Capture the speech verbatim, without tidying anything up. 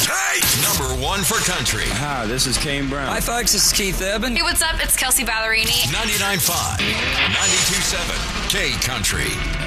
Number one for country. Hi, this is Kane Brown. Hi, folks. This is Keith Urban. Hey, what's up? It's Kelsey Ballerini. ninety-nine point five, ninety-two point seven, K Country.